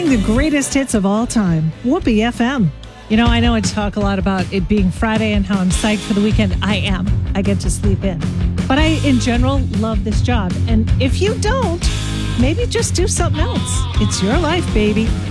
playing the greatest hits of all time. Whoopee FM. You know, I know I talk a lot about it being Friday and how I'm psyched for the weekend. I am. I get to sleep in. But I, in general, love this job. And if you don't, maybe just do something else. It's your life, baby.